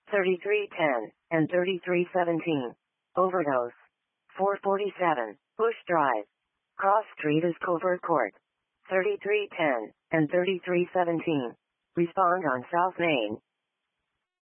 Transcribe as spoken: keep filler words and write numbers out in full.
thirty-three ten and thirty-three seventeen. Overdose. four forty-seven, Bush Drive. Cross Street is Covert Court. thirty-three ten and thirty-three seventeen. Respond on South Main.